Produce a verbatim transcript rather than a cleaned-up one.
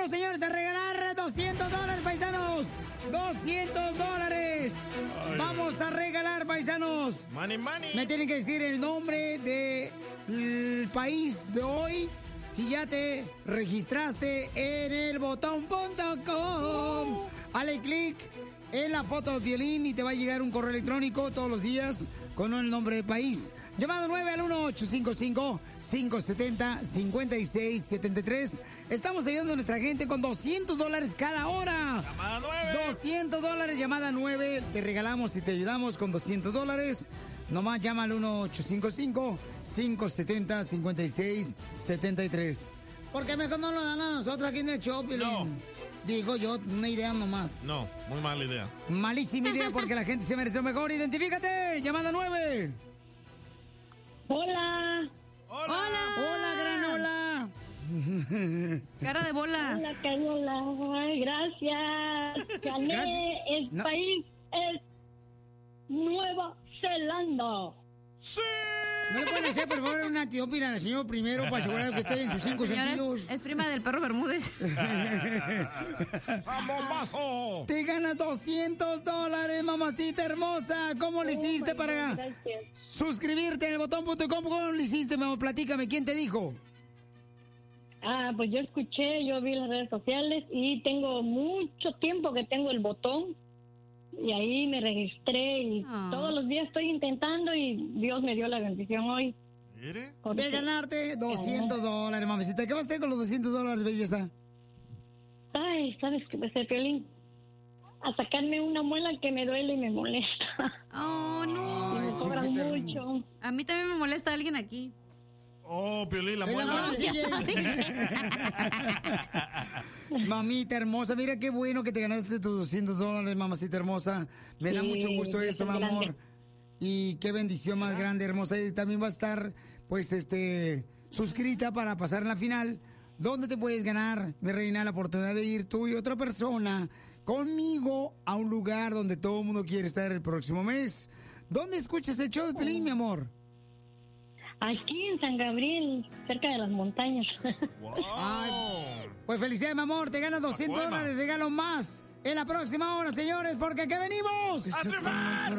Vámonos, señores, a regalar doscientos dólares, paisanos. doscientos dólares. Ay. Vamos a regalar, paisanos. Money, money. Me tienen que decir el nombre del país de hoy. Si ya te registraste en el botón punto com. Dale clic en la foto de Piolín y te va a llegar un correo electrónico todos los días con el nombre del país. Llamado nueve al uno ocho cinco cinco, cinco siete cero, cinco seis siete tres. Estamos ayudando a nuestra gente con doscientos dólares cada hora. Llamada nueve. doscientos dólares, llamada nueve. Te regalamos y te ayudamos con doscientos dólares. Nomás llama al uno ocho cinco cinco, cinco siete cero, cinco seis siete tres. ¿Por qué mejor no lo dan a nosotros aquí en el show, Piolín? No. Digo yo, una idea nomás. No, muy mala idea. Malísima idea porque la gente se merece lo mejor. ¡Identifícate! Llamada nueve. Hola. Hola. Hola. Hola, granola. Cara de bola. Hola, Cañola. Ay, gracias. Gané. Gracias. El No. país es Nueva Zelanda. ¡Sí! ¿No le pueden hacer, por favor, una antiópila al señor primero para asegurar que esté en sus cinco Señora, sentidos? es, es prima del perro Bermúdez. ¡Bombazo! Te ganas doscientos dólares, mamacita hermosa. ¿Cómo le hiciste Oh, para gracias. suscribirte en el botón punto com? ¿Cómo lo hiciste, mamá? Platícame, ¿quién te dijo? Ah, pues yo escuché, yo vi las redes sociales y tengo mucho tiempo que tengo el botón y ahí me registré y Ah. todos los días estoy intentando y Dios me dio la bendición hoy. ¿Mire? Porque- De ganarte doscientos dólares, mamacita. ¿Qué vas a hacer con los doscientos dólares, belleza? Ay, ¿sabes qué, pues, Piolín? A sacarme una muela que me duele y me molesta. Oh, no. Ay, Me cobran chiquita mucho. hermosa. A mí también me molesta alguien aquí. Oh, Piolín, la Es la muela. muela, D J. Mamita hermosa, mira qué bueno que te ganaste tus doscientos dólares, mamacita hermosa. Me da Sí, mucho gusto eso, mi gracias, amor. grande. Y qué bendición más grande, hermosa. Y también va a estar, pues, este, suscrita para pasar en la final. ¿Dónde te puedes ganar, mi reina, la oportunidad de ir tú y otra persona conmigo a un lugar donde todo el mundo quiere estar el próximo mes? ¿Dónde escuchas el show de Pelín, mi amor? Aquí en San Gabriel, cerca de las montañas. Wow. Ay, pues felicidades, mi amor. Te ganas doscientos Pacuema. dólares, regalo más en la próxima hora, señores, porque aquí venimos. ¡A triunfar!